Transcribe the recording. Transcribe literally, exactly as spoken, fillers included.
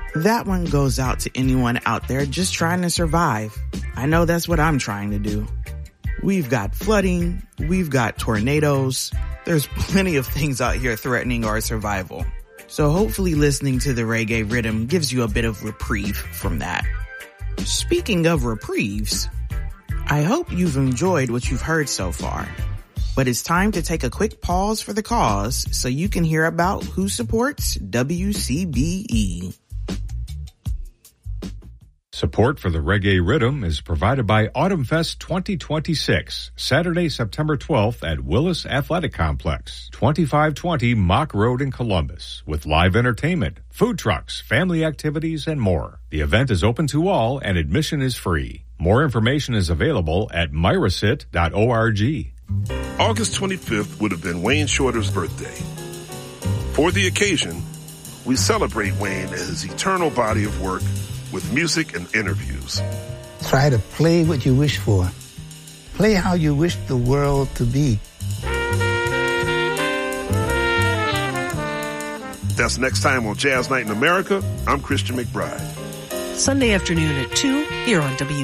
That one goes out to anyone out there just trying to survive. I know that's what I'm trying to do. We've got flooding, we've got tornadoes. There's plenty of things out here threatening our survival. So hopefully listening to the Reggae Rhythm gives you a bit of reprieve from that. Speaking of reprieves, I hope you've enjoyed what you've heard so far. But it's time to take a quick pause for the cause so you can hear about who supports W C B E. Support for the Reggae Rhythm is provided by Autumn Fest twenty twenty-six, Saturday, September twelfth at Willis Athletic Complex, twenty-five twenty Mock Road in Columbus, with live entertainment, food trucks, family activities, and more. The event is open to all and admission is free. More information is available at myrasit dot org. August twenty-fifth would have been Wayne Shorter's birthday. For the occasion, we celebrate Wayne and his eternal body of work with music and interviews. Try to play what you wish for. Play how you wish the world to be. That's next time on Jazz Night in America. I'm Christian McBride. Sunday afternoon at two here on W.